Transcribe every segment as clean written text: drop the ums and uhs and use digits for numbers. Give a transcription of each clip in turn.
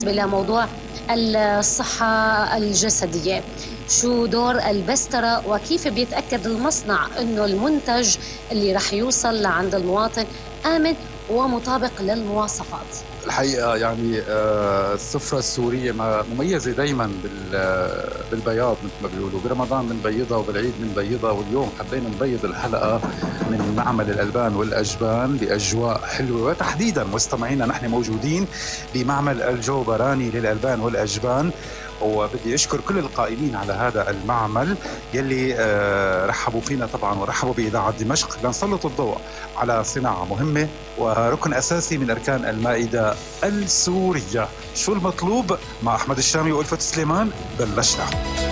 إلى موضوع الصحة الجسدية، شو دور البسترة وكيف بيتأكد المصنع أنه المنتج اللي رح يوصل لعند المواطن آمن ومطابق للمواصفات؟ الحقيقة يعني السفرة السورية مميزة دايما بالبياض مثل ما بيقولوا. برمضان بنبيضها وبالعيد بنبيضها، واليوم حبينا نبيض الحلقة من معمل الألبان والأجبان بأجواء حلوة، وتحديدا مستمعينا نحن موجودين بمعمل الجوبراني للألبان والأجبان. وبدي أشكر كل القائمين على هذا المعمل يلي رحبوا فينا طبعا ورحبوا بإذاعة دمشق لنسلط الضوء على صناعة مهمة وركن أساسي من أركان المائدة السورية. شو المطلوب؟ مع أحمد الشامي وألفت سليمان بلشنا.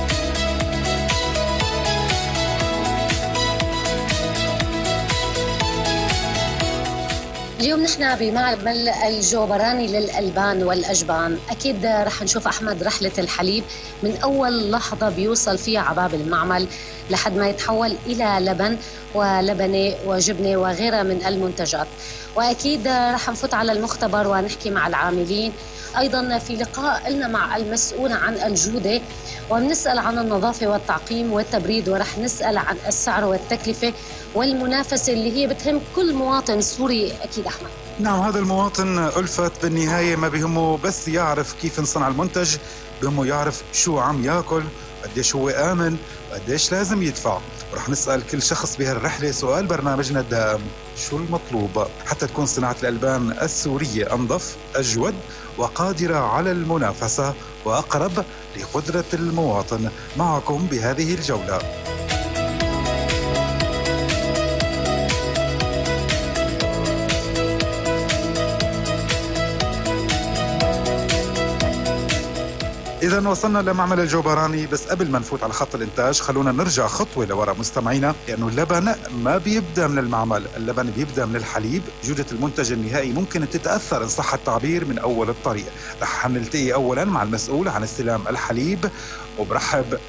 اليوم نحن بمعمل الجوبراني للألبان والأجبان. أكيد رح نشوف أحمد رحلة الحليب من أول لحظة بيوصل فيها عباب المعمل لحد ما يتحول إلى لبن ولبنة وجبنة وغيرها من المنتجات. وأكيد رح نفوت على المختبر ونحكي مع العاملين. أيضا في لقاء لنا مع المسؤول عن الجودة ونسأل عن النظافة والتعقيم والتبريد، ورح نسأل عن السعر والتكلفة والمنافسة اللي هي بتهم كل مواطن سوري. أكيد أحمد. نعم، هذا المواطن ألفت بالنهاية ما بهمه بس يعرف كيف نصنع المنتج، بهمه يعرف شو عم ياكل، قديش هو آمن، وقديش لازم يدفع. ورح نسأل كل شخص بهالرحلة سؤال برنامجنا الدائم: شو المطلوب حتى تكون صناعة الألبان السورية أنظف، أجود، وقادرة على المنافسة، وأقرب لقدرة المواطن. معكم بهذه الجولة. إذا وصلنا لمعمل الجوبراني، بس قبل ما نفوت على خط الإنتاج خلونا نرجع خطوة لورا مستمعينا، لأنه اللبن ما بيبدأ من المعمل، اللبن بيبدأ من الحليب. جودة المنتج النهائي ممكن تتأثر إن صح التعبير من أول الطريق. رح نلتقي أولا مع المسؤول عن استلام الحليب، وبرحب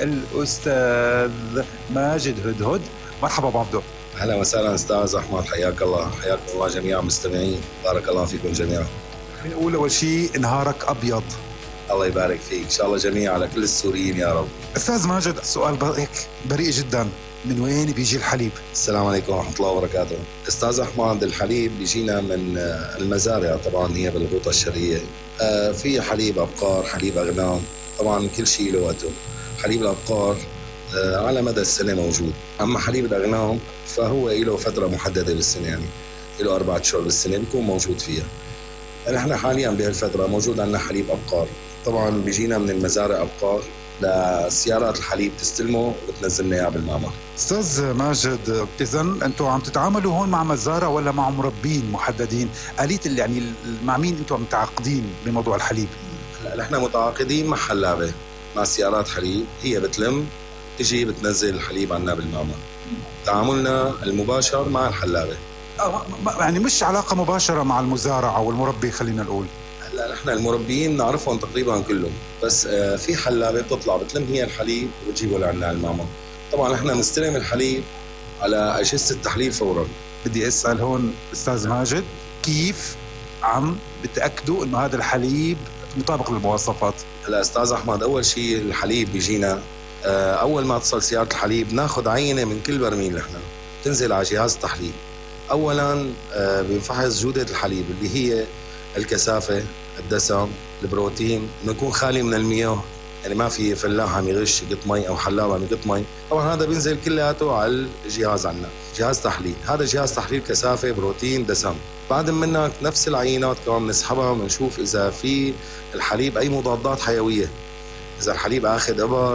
بالأستاذ ماجد هدهد. مرحبا أبو عبدو. أهلا وسهلا أستاذ أحمد، حياك الله. حياكم الله جميعا المستمعين، بارك الله فيكم جميعا. نقول أول شيء نهارك أبيض. الله يبارك فيك، إن شاء الله جميع على كل السوريين يا رب. أستاذ ماجد، سؤال هيك بريء جدا: من وين بيجي الحليب؟ السلام عليكم ورحمة الله وبركاته. أستاذ أحمد، الحليب بيجينا من المزارع، طبعا هي بالغوطة الشرقية. في حليب أبقار، حليب أغنام، طبعا كل شيء له وقته. حليب الأبقار على مدى السنة موجود، أما حليب الأغنام فهو له فترة محددة بالسنة، يعني له 4 أشهر بالسنة بيكون موجود فيها. نحن حاليا بهالفترة موجود عندنا حليب أبقار، طبعا بيجينا من المزارع أبقار لسيارات الحليب تستلمه وتنزلنا اياه بالمعمل. استاذ ماجد، اذا انتم عم تتعاملوا هون مع مزارع ولا مع مربين محددين؟ آلية يعني مع مين انتم متعاقدين بموضوع الحليب؟ لا، نحن متعاقدين مع حلابة، مع سيارات حليب، هي بتلم تجي بتنزل الحليب عنا بالمعمل. تعاملنا المباشر مع الحلابة. يعني مش علاقة مباشرة مع المزارع أو المربي، خلينا نقول. لا، نحن المربيين نعرفهم تقريبا كلهم، بس في حلابة بتطلع بتلم هي الحليب وتجيبه لعنا المعمل. طبعا نحن نستلم الحليب على أجهزة التحليل فورا. بدي أسأل هون أستاذ ماجد، كيف عم بتأكدوا إنه هذا الحليب مطابق للمواصفات؟ هلا أستاذ أحمد، أول شيء الحليب بيجينا أول ما تصل سيارة الحليب ناخذ عينة من كل برميل، نحن تنزل على جهاز التحليل. أولا بنفحص جودة الحليب اللي هي الكثافة، الدسم، البروتين، انه يكون خالي من المياه، يعني ما في فلاح عم يغش يقط مي او حلاب عم يقط مي. طبعا هذا بينزل كلياته على الجهاز عندنا، جهاز تحليل. هذا جهاز تحليل كثافة، بروتين، دسم. بعد منك نفس العينات كمان بنسحبها بنشوف اذا في الحليب اي مضادات حيوية. اذا الحليب اخذ ابر،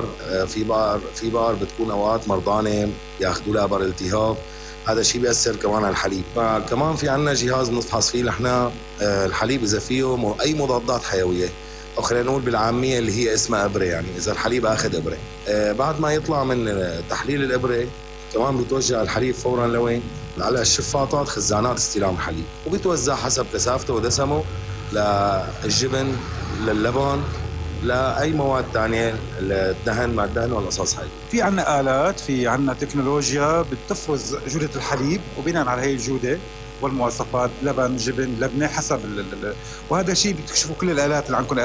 في بقر بتكون اوقات مرضانة بياخذوا لها ابر التهاب، هذا الشيء بيأثر كمان على الحليب. فكمان في عنا جهاز بنفحص فيه نحن الحليب إذا فيه أي مضادات حيوية، أو خلينا نقول بالعامية اللي هي اسمها إبرة، يعني إذا الحليب أخذ إبرة. بعد ما يطلع من تحليل الإبرة كمان بيتوجه الحليب فورا لوين؟ على الشفاطات، خزانات استلام الحليب، وبيتوزع حسب كثافته ودسمه للجبن، لللبن، لأي مواد تانية، الدهن مع الدهن والقصص هاي. في عنا آلات، في عنا تكنولوجيا بتفرز جودة الحليب، وبناء على هي الجودة والمواصفات، لبن، جبن، لبنه، حسب وهذا شيء بتكشفوا كل الالات اللي عندكم،